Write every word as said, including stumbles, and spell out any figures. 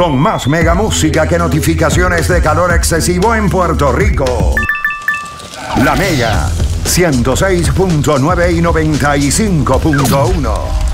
con más mega música que notificaciones de calor excesivo en Puerto Rico. La Mega ciento seis punto nueve y noventa y cinco punto uno.